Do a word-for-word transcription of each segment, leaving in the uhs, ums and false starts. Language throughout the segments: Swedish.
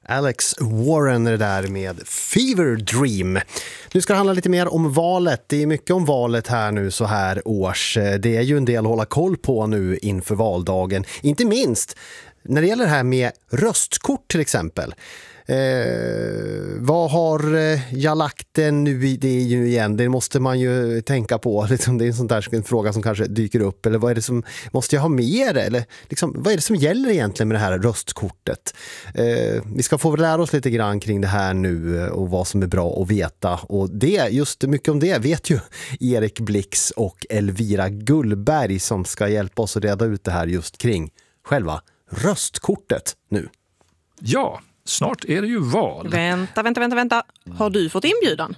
Alex Warren är det där med Fever Dream. Nu ska det handla lite mer om valet. Det är mycket om valet här nu så här års. Det är ju en del att hålla koll på nu inför valdagen. Inte minst när det gäller det här med röstkort till exempel. Eh, vad har jag lagt den nu i det ju igen? Det måste man ju tänka på. Liksom, det är en sån där en fråga som kanske dyker upp. Eller vad är det som måste jag ha med det? Eller liksom, vad är det som gäller egentligen med det här röstkortet? Eh, vi ska få lära oss lite grann kring det här nu och vad som är bra att veta. Och det, just mycket om det vet ju Erik Blix och Elvira Gullberg som ska hjälpa oss att reda ut det här just kring själva röstkortet nu. Ja, snart är det ju val. Vänta, vänta, vänta, vänta. Har du fått inbjudan?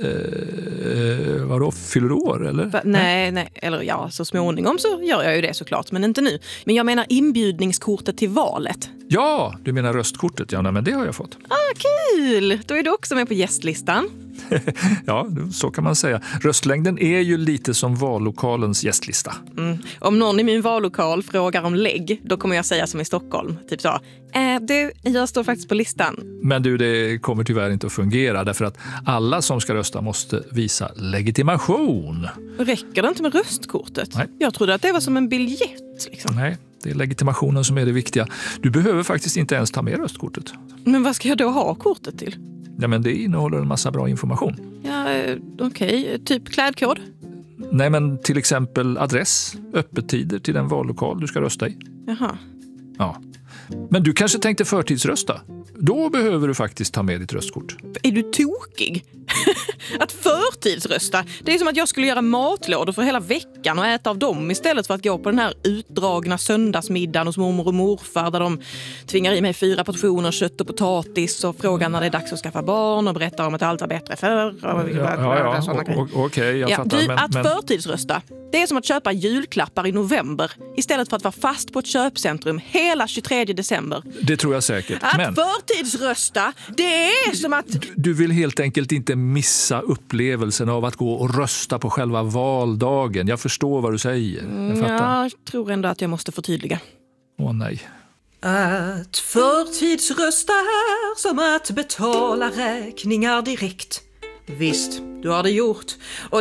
Eh, vadå, fyller du år eller? Va? Nej, nej, eller ja, så småningom så gör jag ju det såklart, men inte nu. Men jag menar inbjudningskortet till valet. Ja, du menar röstkortet, ja, nej, men det har jag fått. Ah, kul! Då är du också med på gästlistan. Ja, så kan man säga. Röstlängden är ju lite som vallokalens gästlista. Mm. Om någon i min vallokal frågar om lägg, då kommer jag säga som i Stockholm. Typ så, äh, du, jag står faktiskt på listan. Men du, det kommer tyvärr inte att fungera därför att alla som ska rösta måste visa legitimation. Räcker det inte med röstkortet? Nej. Jag trodde att det var som en biljett. Liksom. Nej, det är legitimationen som är det viktiga. Du behöver faktiskt inte ens ta med röstkortet. Men vad ska jag då ha kortet till? Ja, men det innehåller en massa bra information. Ja, okej. Okay. Typ klädkod? Nej, men till exempel adress, öppettider till den vallokal du ska rösta i. Jaha. Ja. Men du kanske tänkte förtidsrösta? Då behöver du faktiskt ta med ditt röstkort. Är du tokig? Att förtidsrösta, det är som att jag skulle göra matlådor för hela veckan och äta av dem istället för att gå på den här utdragna söndagsmiddagen hos mormor och morfar där de tvingar i mig fyra portioner kött och potatis och frågar när det är dags att skaffa barn och berättar om att allt var bättre förr. Ja, ja, ja. Okej, okay, jag ja, fattar. Du, men, att men... förtidsrösta, det är som att köpa julklappar i november istället för att vara fast på ett köpcentrum hela tjugotredje december. Det tror jag säkert. Att men... förtidsrösta, det är som att... Du, du vill helt enkelt inte missa upplevelsen av att gå och rösta på själva valdagen. Jag förstår vad du säger. Jag fattar. Jag tror ändå att jag måste förtydliga. Åh nej. Att förtidsrösta är som att betala räkningar direkt. Visst, du har det gjort. Och